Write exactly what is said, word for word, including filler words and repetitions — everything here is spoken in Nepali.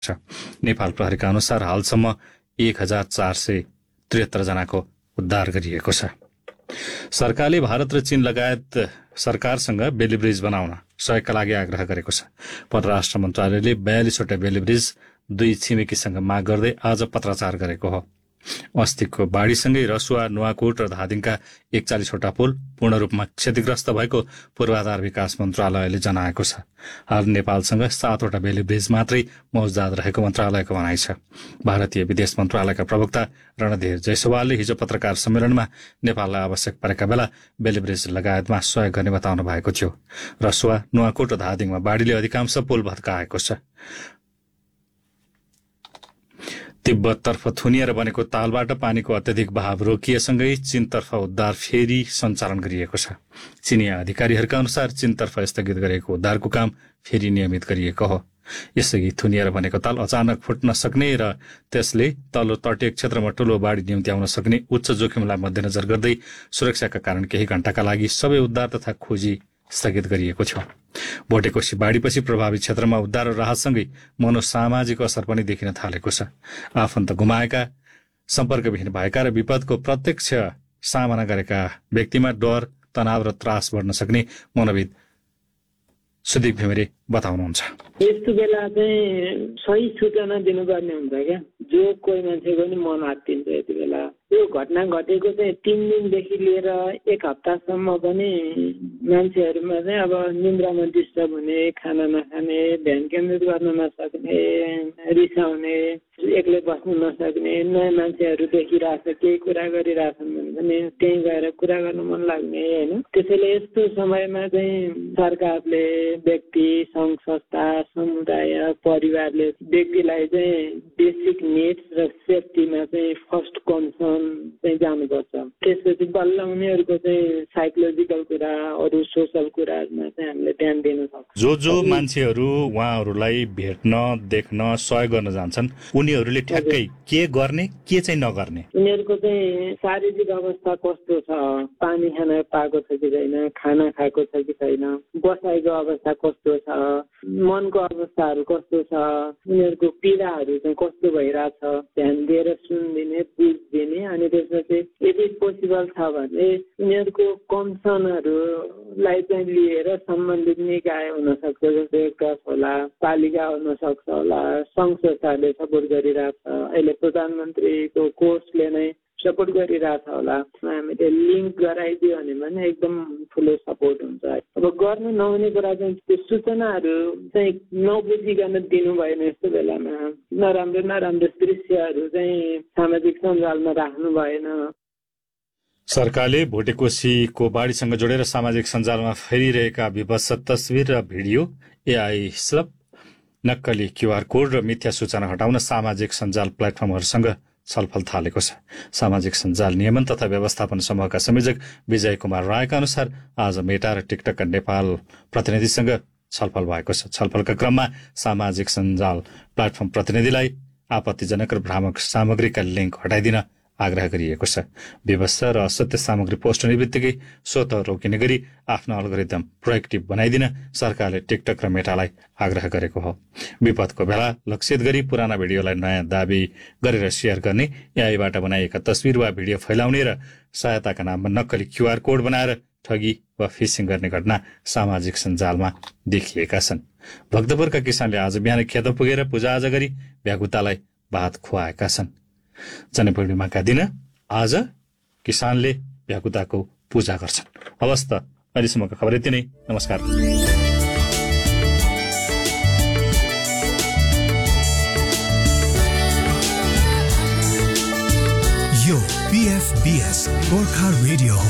छ। नेपाल प्रहरीका अनुसार हालसम्म एक हजार चार सय त्रिहत्तर जनाको उद्धार गरिएको छ। सरकारले भारत र चीन लगायत सरकारसँग बेली ब्रिज बनाउन सहयोगका लागि आग्रह गरेको छ। परराष्ट्र मन्त्रालयले बयालिसवटा बेली ब्रिज दुई छिमेकीसँग माग गर्दै आज पत्राचार गरेको हो। अस्तिको बाढीसँगै रसुवा, नुवाकोट र धादिङका एकचालिसवटा पुल पूर्ण रूपमा क्षतिग्रस्त भएको पूर्वाधार विकास मन्त्रालयले जनाएको छ। हाल नेपालसँग सातवटा बेली ब्रिज मात्रै मौजदात रहेको मन्त्रालयको भनाइ छ। भारतीय विदेश मन्त्रालयका प्रवक्ता रणधीर जयसवालले हिजो पत्रकार सम्मेलनमा नेपाललाई आवश्यक परेका बेला बेली ब्रिज लगायतमा सहयोग गर्ने बताउनु भएको थियो। रसुवा, नुवाकोट र धादिङमा बाढीले अधिकांश पुल भत्काएको छ। तिब्बततर्फ थुनिएर बनेको तालबाट पानीको अत्यधिक बहाव रोकिएसँगै चीनतर्फ उद्धार फेरि सञ्चालन गरिएको छ। चीनिया अधिकारीहरूका अनुसार चीनतर्फ स्थगित गरेको उद्धारको काम फेरि नियमित गरिएको हो। यसअघि थुनिएर बनेको ताल अचानक फुट्न सक्ने र त्यसले तल्लो तटीय क्षेत्रमा ठूलो बाढी निम्त्याउन सक्ने उच्च जोखिमलाई मध्यनजर गर्दै सुरक्षाका कारण केही घण्टाका लागि सबै उद्धार तथा खोजी स्थगित गरिएको थियो। भोटेकोशी बाढीपछि प्रभावित क्षेत्रमा उद्धार र राहतसँगै मनोसामाजिक असर पनि देखिन थालेको छ। आफन्त गुमाएका, सम्पर्कविहीन भएका र विपदको प्रत्यक्ष सामना गरेका व्यक्तिमा डर, तनाव र त्रास बढ्न सक्ने मनोविद सुदीप घिमिरे बताउनुहुन्छ। यस्तो बेला चाहिँ सही सूचना दिनुपर्ने हुन्छ क्या, जो कोही मान्छेको नि मन आत्तिन्छ। यति बेला यो घटना घटेको चाहिँ तीन दिनदेखि लिएर एक हप्तासम्म पनि मान्छेहरूमा चाहिँ अब निन्द्रामा डिस्टर्ब हुने, खाना नखाने, ध्यान केन्द्रित गर्न नसक्ने, रिसाउने, एक्लै बस्नु नसक्ने, नयाँ मान्छेहरू देखिरहेछ, केही कुरा गरिरहेछन् भने पनि त्यहीँ गएर कुरा गर्नु मन लाग्ने होइन। त्यसैले यस्तो समयमा चाहिँ सरकारले, व्यक्ति, सङ्घ संस्था, समुदाय, परिवारले व्यक्तिलाई चाहिँ बेसिक निड्स र सेफ्टीमा चाहिँ फर्स्ट कन्सर्न चाहिँ जानुपर्छ। त्यसपछि बल्ल उनीहरूको चाहिँ साइकोलोजिकल कुरा, अरू सोसल कुराहरूमा चाहिँ हामीले ध्यान दिन सक्छौँ। जो जो मान्छेहरू उहाँहरूलाई भेट्न, देख्न, सहयोग गर्न जान्छन् उनीहरूले ठ्याक्कै के गर्ने, के चाहिँ नगर्ने, उनीहरूको चाहिँ शारीरिक अवस्था कस्तो छ, पानी खान पाएको छ कि छैन, खाना खाएको छ कि छैन, बसाइको अवस्था कस्तो छ, मनको अवस्थाहरू कस्तो छ, उनीहरूको पीडाहरू चाहिँ कस्तो भइरहेछ, ध्यान दिएर सुनिदिने, बुझिदिने। अनि त्यसपछि यदि पोसिबल छ भने उनीहरूको कन्सर्नहरूलाई चाहिँ लिएर सम्बन्धित निकाय हुनसक्छ, जस्तै एक्टर्स होला, पालिका हुनसक्छ होला, सङ्घ संस्थाले सपोर्ट गरिरहेछ, अहिले प्रधानमन्त्रीको कोर्सले नै सपोर्ट गरिरहेछ होला। हामीले लिङ्क गराइदियो भने पनि एकदम ठुलो सपोर्ट हुन्छ। अब गर्नु नहुने कुरा चाहिँ त्यो सूचनाहरू चाहिँ नबुझिकन दिनु भएन। यस्तो बेलामा नराम्रो नराम्रो दृश्यहरू चाहिँ सामाजिक सञ्जालमा राख्नु भएन। सरकारले भोटेकोशीको बाढीसँग जोडेर सामाजिक सञ्जालमा फैलिरहेका विभत्स तस्विर र भिडियो, एआई स्लप, नक्कली क्यूआर कोड र मिथ्या सूचना हटाउन सामाजिक सञ्जाल प्लेटफर्महरूसँग छलफल थालेको छ। सामाजिक सञ्जाल नियमन तथा व्यवस्थापन समूहका संयोजक विजय कुमार रायका अनुसार आज मेटा र टिकटकका नेपाल प्रतिनिधिसँग छलफल भएको छ। छलफलका क्रममा सामाजिक सञ्जाल प्लेटफर्म प्रतिनिधिलाई आपत्तिजनक र भ्रामक सामग्रीका लिङ्क हटाइदिन आग्रह गरिएको छ। व्यवस्था र असत्य सामग्री पोस्ट हुने बित्तिकै स्वत रोकिने गरी आफ्नो अल्गोरिदम प्रोएक्टिभ बनाइदिन सरकारले टिकटक र मेटालाई आग्रह गरेको हो। विपदको बेला लक्षित गरी पुराना भिडियोलाई नयाँ दाबी गरेर सेयर गर्ने, एआईबाट बनाइएका तस्विर वा भिडियो फैलाउने र सहायताका नाममा नक्कली क्यूआर कोड बनाएर ठगी वा फिसिङ गर्ने घटना सामाजिक सञ्जालमा देखिएका छन्। भक्तपुरका किसानले आज बिहान खेत पुगेर पूजाआजा गरी भ्यागुतालाई भात खुवाएका छन्। जनपूर्णिमाका दिन आज किसानले भ्यागुताको पूजा गर्छन्। हवस् त अहिलेसम्मको खबर यति नै। नमस्कार। यो पीएफबीएस गोर्खा रेडियो